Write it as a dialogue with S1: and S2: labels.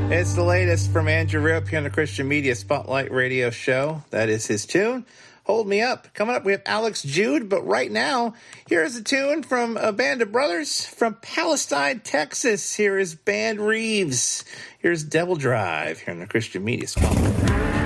S1: It's the latest from Andrew Rope here on the Christian Media Spotlight Radio Show. That is his tune, Hold Me Up. Coming up, we have Alex Jude, but right now, here's a tune from a band of brothers from Palestine, Texas. Here is Band Reeves. Here's Devil Drive here on the Christian Media Spotlight.